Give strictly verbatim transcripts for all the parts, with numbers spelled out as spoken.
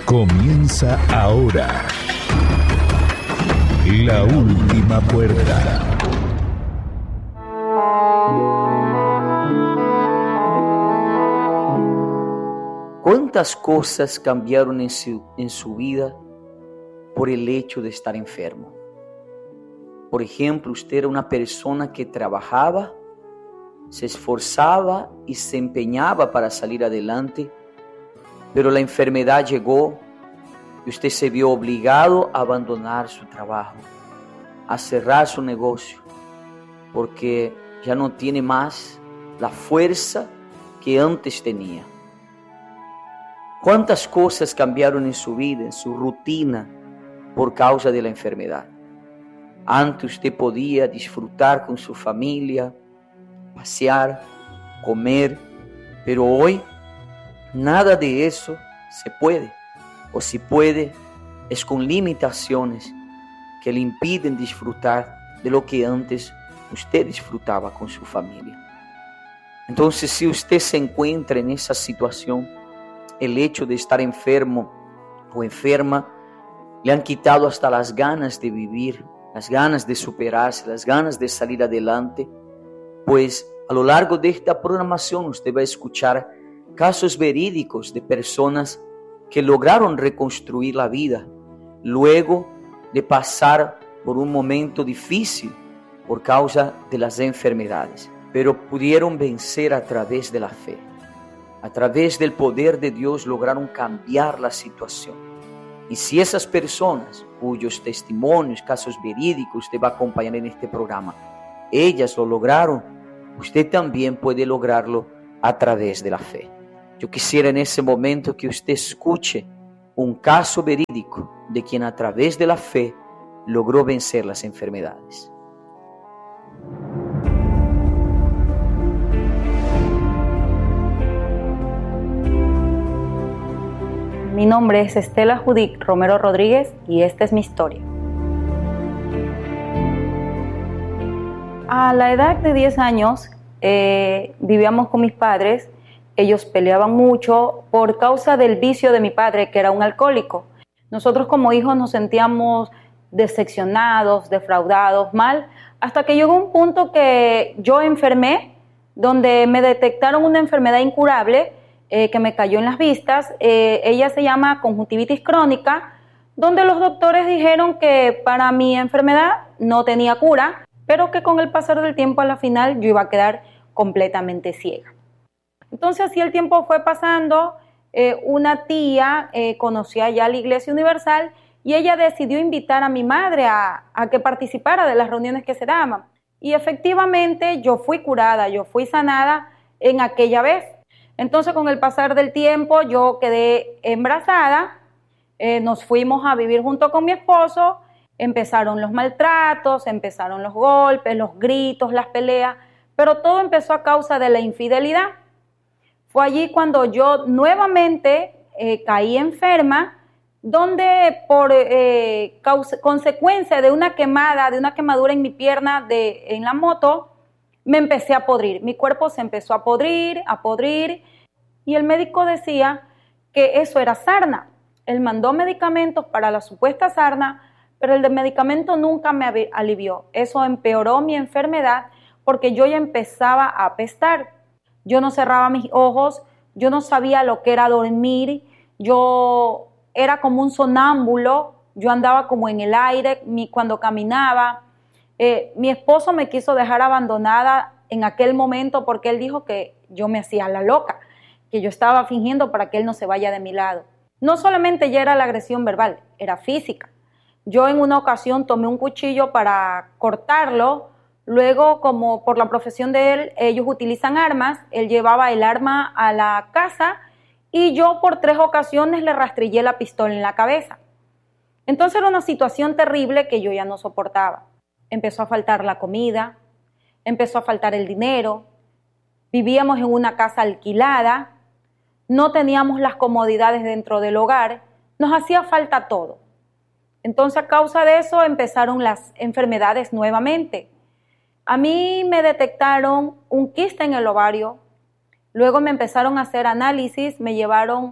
Comienza ahora La Última Puerta. ¿Cuántas cosas cambiaron en su, en su vida por el hecho de estar enfermo? Por ejemplo, usted era una persona que trabajaba, se esforzaba y se empeñaba para salir adelante, pero la enfermedad llegó y usted se vio obligado a abandonar su trabajo, a cerrar su negocio, porque ya no tiene más la fuerza que antes tenía. ¿Cuántas cosas cambiaron en su vida, en su rutina, por causa de la enfermedad? Antes usted podía disfrutar con su familia, pasear, comer, pero hoy nada de eso se puede, o si puede, es con limitaciones que le impiden disfrutar de lo que antes usted disfrutaba con su familia. Entonces, si usted se encuentra en esa situación, el hecho de estar enfermo o enferma le han quitado hasta las ganas de vivir, las ganas de superarse, las ganas de salir adelante, pues a lo largo de esta programación usted va a escuchar casos verídicos de personas que lograron reconstruir la vida luego de pasar por un momento difícil por causa de las enfermedades, pero pudieron vencer a través de la fe. A través del poder de Dios lograron cambiar la situación. Y si esas personas, cuyos testimonios, casos verídicos usted va a acompañar en este programa, ellas lo lograron, usted también puede lograrlo a través de la fe. Yo quisiera en ese momento que usted escuche un caso verídico de quien a través de la fe logró vencer las enfermedades. Mi nombre es Estela Judith Romero Rodríguez y esta es mi historia. A la edad de diez años eh, vivíamos con mis padres. Ellos peleaban mucho por causa del vicio de mi padre, que era un alcohólico. Nosotros como hijos nos sentíamos decepcionados, defraudados, mal, hasta que llegó un punto que yo enfermé, donde me detectaron una enfermedad incurable, Eh, que me cayó en las vistas. Eh, ella se llama conjuntivitis crónica, donde los doctores dijeron que para mi enfermedad no tenía cura, pero que con el pasar del tiempo a la final yo iba a quedar completamente ciega. Entonces, así el tiempo fue pasando, eh, una tía eh, conocía ya la Iglesia Universal y ella decidió invitar a mi madre a, a que participara de las reuniones que se daban. Y efectivamente yo fui curada, yo fui sanada en aquella vez. Entonces, con el pasar del tiempo, yo quedé embarazada, eh, nos fuimos a vivir junto con mi esposo, empezaron los maltratos, empezaron los golpes, los gritos, las peleas, pero todo empezó a causa de la infidelidad. Fue allí cuando yo nuevamente eh, caí enferma, donde por eh, causa, consecuencia de una quemada, de una quemadura en mi pierna de, en la moto, me empecé a podrir, mi cuerpo se empezó a podrir, a podrir, y el médico decía que eso era sarna. Él mandó medicamentos para la supuesta sarna, pero el de medicamento nunca me alivió. Eso empeoró mi enfermedad porque yo ya empezaba a apestar. Yo no cerraba mis ojos, yo no sabía lo que era dormir, yo era como un sonámbulo, yo andaba como en el aire mi, cuando caminaba. Eh, mi esposo me quiso dejar abandonada en aquel momento porque él dijo que yo me hacía la loca, que yo estaba fingiendo para que él no se vaya de mi lado. No solamente ya era la agresión verbal, era física. Yo en una ocasión tomé un cuchillo para cortarlo, luego como por la profesión de él, ellos utilizan armas, él llevaba el arma a la casa y yo por tres ocasiones le rastrillé la pistola en la cabeza. Entonces era una situación terrible que yo ya no soportaba. Empezó a faltar la comida, empezó a faltar el dinero, vivíamos en una casa alquilada, no teníamos las comodidades dentro del hogar, nos hacía falta todo. Entonces, a causa de eso empezaron las enfermedades nuevamente. A mí me detectaron un quiste en el ovario, luego me empezaron a hacer análisis, me llevaron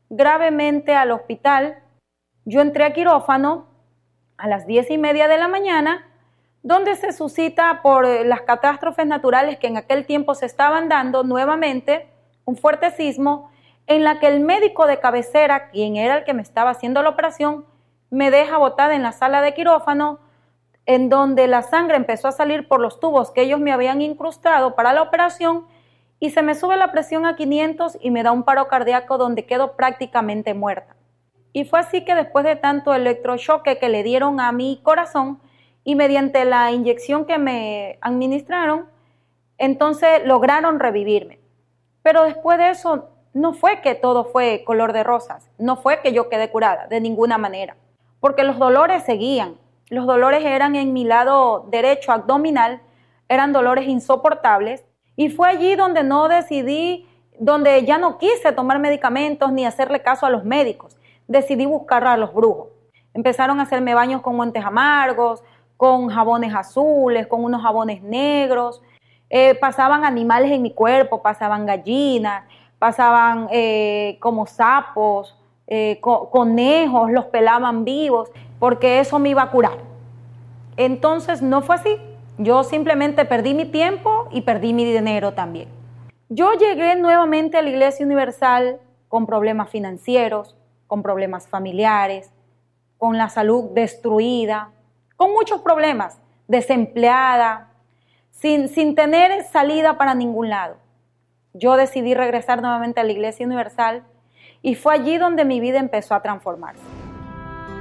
gravemente al hospital. Yo entré a quirófano a las diez y media de la mañana, donde se suscita por las catástrofes naturales que en aquel tiempo se estaban dando nuevamente, un fuerte sismo, en la que el médico de cabecera, quien era el que me estaba haciendo la operación, me deja botada en la sala de quirófano, en donde la sangre empezó a salir por los tubos que ellos me habían incrustado para la operación, y se me sube la presión a quinientos y me da un paro cardíaco donde quedo prácticamente muerta. Y fue así que después de tanto electrochoque que le dieron a mi corazón y mediante la inyección que me administraron, entonces lograron revivirme. Pero después de eso no fue que todo fue color de rosas, no fue que yo quedé curada de ninguna manera, porque los dolores seguían. Los dolores eran en mi lado derecho abdominal, eran dolores insoportables, y fue allí donde no decidí, donde ya no quise tomar medicamentos ni hacerle caso a los médicos. Decidí buscar a los brujos. Empezaron a hacerme baños con montes amargos, con jabones azules, con unos jabones negros. Eh, pasaban animales en mi cuerpo, pasaban gallinas, pasaban eh, como sapos, eh, co- conejos, los pelaban vivos, porque eso me iba a curar. Entonces no fue así. Yo simplemente perdí mi tiempo y perdí mi dinero también. Yo llegué nuevamente a la Iglesia Universal con problemas financieros, con problemas familiares, con la salud destruida, con muchos problemas, desempleada, sin, sin tener salida para ningún lado. Yo decidí regresar nuevamente a la Iglesia Universal y fue allí donde mi vida empezó a transformarse.